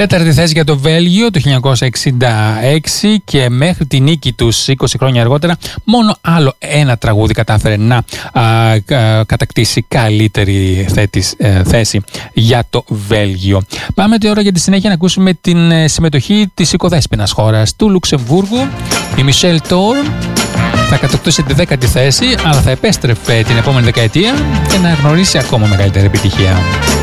Τέταρτη θέση για το Βέλγιο το 1966 και μέχρι τη νίκη τους 20 χρόνια αργότερα μόνο άλλο ένα τραγούδι κατάφερε να κατακτήσει καλύτερη θέση για το Βέλγιο. Πάμε τώρα για τη συνέχεια να ακούσουμε την συμμετοχή της οικοδέσποινας χώρας του Λουξεμβούργου. Η Μισελ Τόρ θα κατακτούσε τη 10η θέση, αλλά θα επέστρεφε την επόμενη δεκαετία και να γνωρίσει ακόμα μεγαλύτερη επιτυχία.